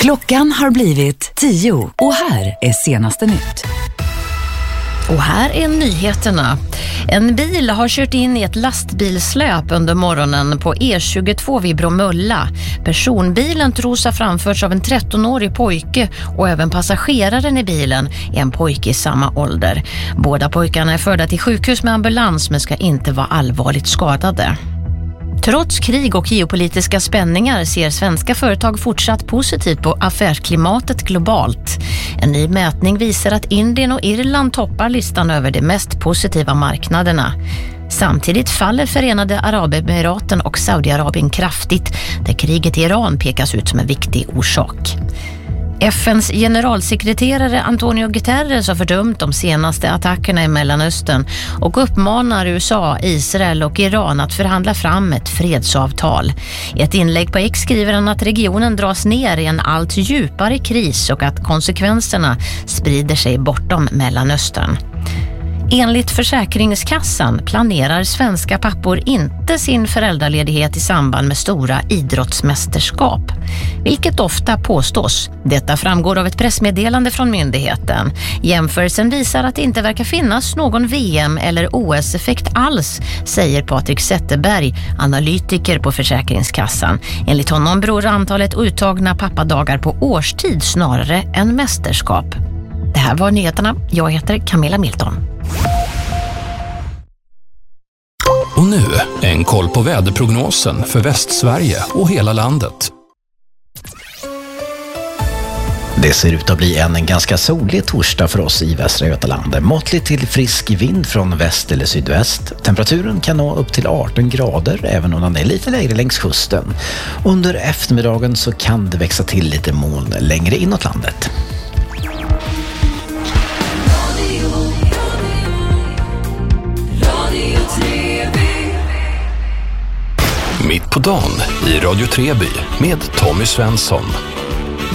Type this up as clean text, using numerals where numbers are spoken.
Klockan har blivit 10 och här är senaste nytt. Och här är nyheterna. En bil har kört in i ett lastbilsläp under morgonen på E22 vid Bromölla. Personbilen tros ha framförts av en 13-årig pojke och även passageraren i bilen är en pojke i samma ålder. Båda pojkarna är förda till sjukhus med ambulans men ska inte vara allvarligt skadade. Trots krig och geopolitiska spänningar ser svenska företag fortsatt positivt på affärsklimatet globalt. En ny mätning visar att Indien och Irland toppar listan över de mest positiva marknaderna. Samtidigt faller Förenade Arabemiraten och Saudiarabien kraftigt, där kriget i Iran pekas ut som en viktig orsak. FNs generalsekreterare Antonio Guterres har fördömt de senaste attackerna i Mellanöstern och uppmanar USA, Israel och Iran att förhandla fram ett fredsavtal. I ett inlägg på X skriver han att regionen dras ner i en allt djupare kris och att konsekvenserna sprider sig bortom Mellanöstern. Enligt Försäkringskassan planerar svenska pappor inte sin föräldraledighet i samband med stora idrottsmästerskap, vilket ofta påstås. Detta framgår av ett pressmeddelande från myndigheten. Jämförelsen visar att det inte verkar finnas någon VM- eller OS-effekt alls, säger Patrik Zetterberg, analytiker på Försäkringskassan. Enligt honom beror antalet uttagna pappadagar på årstid snarare än mästerskap. Det här var nyheterna. Jag heter Camilla Milton. Och nu en koll på väderprognosen för Västsverige och hela landet. Det ser ut att bli en ganska solig torsdag för oss i Västra Götaland. Måttligt till frisk vind från väst eller sydväst. Temperaturen kan nå upp till 18 grader även om den är lite lägre längs kusten. Under eftermiddagen så kan det växa till lite moln längre inåt landet. Mitt på dagen i Radio Treby med Tommy Svensson.